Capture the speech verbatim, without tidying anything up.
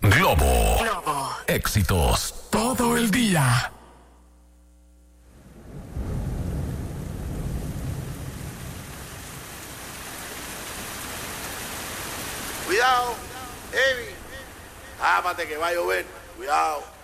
Globo. Globo. Éxitos todo el día. Cuidado, Evi. Ápate que va a llover. Cuidado.